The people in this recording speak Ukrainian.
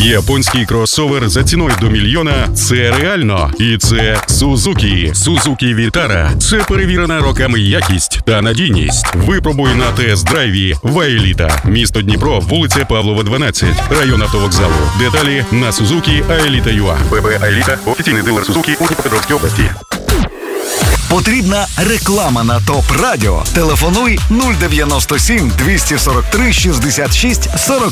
Японський кросовер за ціною до мільйона – це реально. І це Suzuki. Suzuki Vitara – це перевірена роками якість та надійність. Випробуй на тест-драйві в Аеліта. Місто Дніпро, вулиця Павлова, 12, район автовокзалу. Деталі на Suzuki Aelita.ua. ПП Аеліта – офіційний дилер Suzuki у Дніпропетровській області. Потрібна реклама на ТОП Радіо. Телефонуй 097 243 66 40.